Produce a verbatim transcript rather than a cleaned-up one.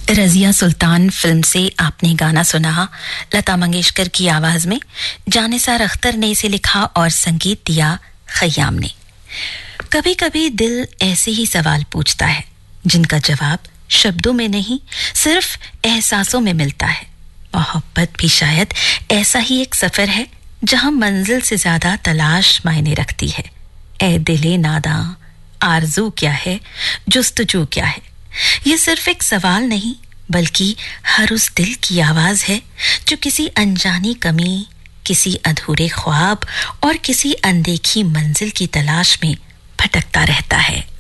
रज़िया सुल्तान film से आपने गाना सुना लता मंगेशकर की आवाज में। जानिसार अख्तर ने इसे लिखा और संगीत दिया खयाम ने। कभी कभी दिल ऐसे ही सवाल पूछता है जिनका जवाब शब्दों में नहीं, सिर्फ एहसासों में मिलता है। मोहब्बत भी शायद ऐसा ही एक सफर है जहां मंजिल से ज्यादा तलाश मायने रखती है। ए दिले नादां, आरज़ू क्या है, जुस्तजू क्या है। ये सिर्फ एक सवाल नहीं बल्कि हर उस दिल की आवाज है जो किसी अनजानी कमी, किसी अधूरे ख्वाब और किसी अनदेखी मंजिल की तलाश में भटकता रहता है।